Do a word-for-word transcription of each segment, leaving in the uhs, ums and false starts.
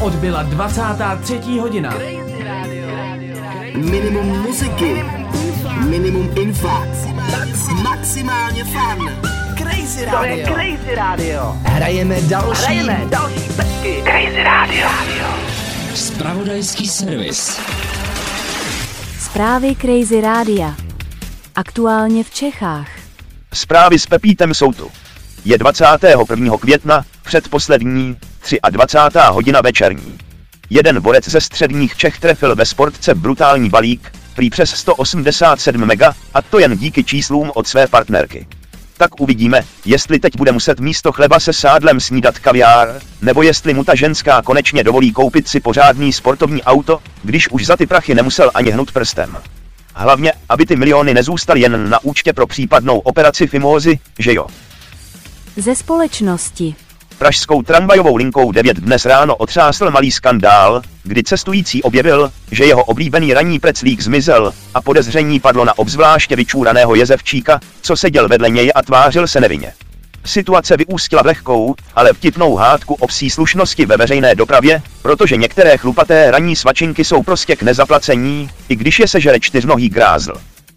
Odbyla dvacátá třetí hodina. Minimum muziky, minimum info, maximálně fun. Crazy Radio. To je Crazy Radio. Hrajeme další. Hrajeme další pecky. Crazy Radio. Zpravodajský servis. Zprávy Crazy Rádia. Aktuálně v Čechách. Zprávy s Pepítem jsou tu. Je dvacátého prvního května, předposlední, dvacátá třetí hodina večerní. Jeden borec ze středních Čech trefil ve sportce brutální balík, prý přes sto osmdesát sedm mega, a to jen díky číslům od své partnerky. Tak uvidíme, jestli teď bude muset místo chleba se sádlem snídat kaviár, nebo jestli mu ta ženská konečně dovolí koupit si pořádný sportovní auto, když už za ty prachy nemusel ani hnout prstem. Hlavně, aby ty miliony nezůstaly jen na účtě pro případnou operaci fimózy, že jo. Ze společnosti. Pražskou tramvajovou linkou devět dnes ráno otřásl malý skandál, kdy cestující objevil, že jeho oblíbený ranní preclík zmizel, a podezření padlo na obzvláště vyčúraného jezevčíka, co seděl vedle něj a tvářil se nevinně. Situace vyústila v lehkou, ale vtipnou hádku o psí slušnosti ve veřejné dopravě, protože některé chlupaté ranní svačinky jsou prostě k nezaplacení, i když je sežere čtyřnohý grázl.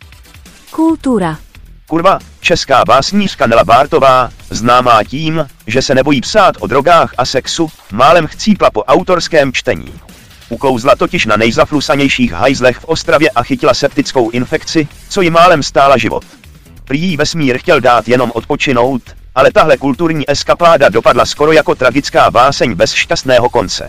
Kultura. Kurva, česká básnířka Nela Bártová, známá tím, že se nebojí psát o drogách a sexu, málem chcípla po autorském čtení. Uklouzla totiž na nejzaflusanějších hajzlech v Ostravě a chytila septickou infekci, co jí málem stála život. Prý jí vesmír chtěl dát jenom odpočinout, ale tahle kulturní eskapáda dopadla skoro jako tragická báseň bez šťastného konce.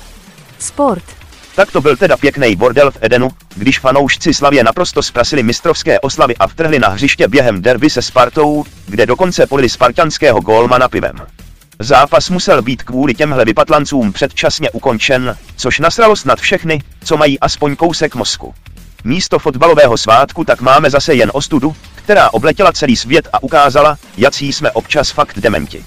Sport. Tak to byl teda pěkný bordel v Edenu, když fanoušci Slavie naprosto zprasili mistrovské oslavy a vtrhli na hřiště během derby se Spartou, kde dokonce polili spartanského gólmana pivem. Zápas musel být kvůli těmhle vypatlancům předčasně ukončen, což nasralo snad všechny, co mají aspoň kousek mozku. Místo fotbalového svátku tak máme zase jen ostudu, která obletěla celý svět a ukázala, jací jsme občas fakt dementi.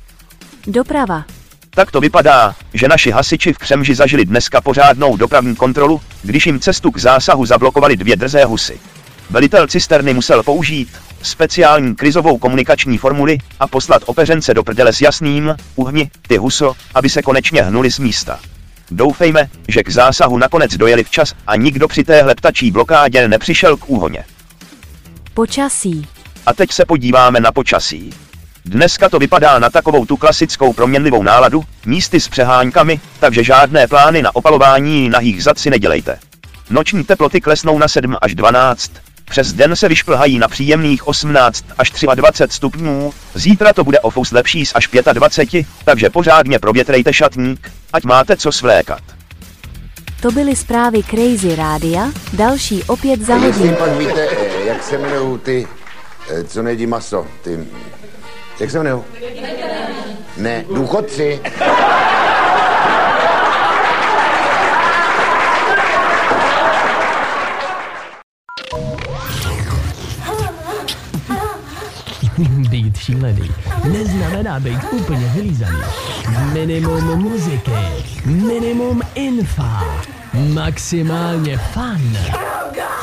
Doprava. Tak to vypadá, že naši hasiči v Křemži zažili dneska pořádnou dopravní kontrolu, když jim cestu k zásahu zablokovali dvě drzé husy. Velitel cisterny musel použít speciální krizovou komunikační formuli a poslat opeřence do prdele s jasným: uhni, ty huso, aby se konečně hnuli z místa. Doufejme, že k zásahu nakonec dojeli včas a nikdo při téhle ptačí blokádě nepřišel k úhoně. Počasí. A teď se podíváme na počasí. Dneska to vypadá na takovou tu klasickou proměnlivou náladu, místy s přeháňkami, takže žádné plány na opalování nahých zad si nedělejte. Noční teploty klesnou na sedm až dvanáct, přes den se vyšplhají na příjemných osmnáct až dvacet tři stupňů, zítra to bude o fous lepší až dvacet pět, takže pořádně provětrejte šatník, ať máte co svlékat. To byly zprávy Crazy Rádia, další opět za hodinu. Jestli pak víte, jak se jmenují ty, co nejedí maso, ty... Jak se jmenují? Ne, důchodci. Být šílený neznamená být úplně vylízaný. Minimum muziky, minimum infa, maximálně fun.